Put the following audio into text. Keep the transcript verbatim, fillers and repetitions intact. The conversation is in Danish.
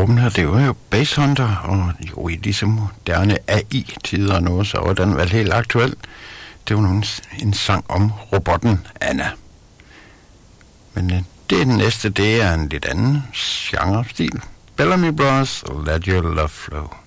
gruppen her, det var jo Base Hunter, og jo i disse moderne A I-tider nu, så var den vel helt aktuel. Det var nu en, en sang om robotten Anna. Men øh, det er den næste, det er en lidt anden genre-stil. Bellamy Bros. Let Your Love Flow.